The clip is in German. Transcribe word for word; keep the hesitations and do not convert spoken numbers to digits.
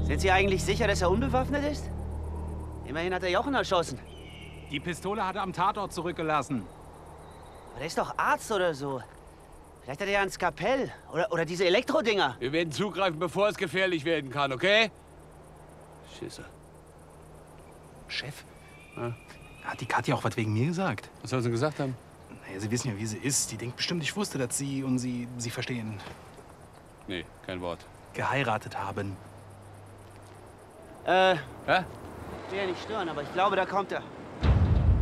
Sind Sie eigentlich sicher, dass er unbewaffnet ist? Immerhin hat er Jochen erschossen. Die Pistole hat er am Tatort zurückgelassen. Aber der ist doch Arzt oder so. Vielleicht hat er ja ein Skalpell. Oder, oder diese Elektrodinger. Wir werden zugreifen, bevor es gefährlich werden kann, okay? Schisse. Chef, ja? Hat die Katja auch was wegen mir gesagt? Was soll sie gesagt haben? Naja, Sie wissen ja, wie sie ist. Die denkt bestimmt, ich wusste, dass Sie und Sie, Sie verstehen, Nee, kein Wort. geheiratet haben. Äh, Hä? ich will ja nicht stören, aber ich glaube, da kommt er.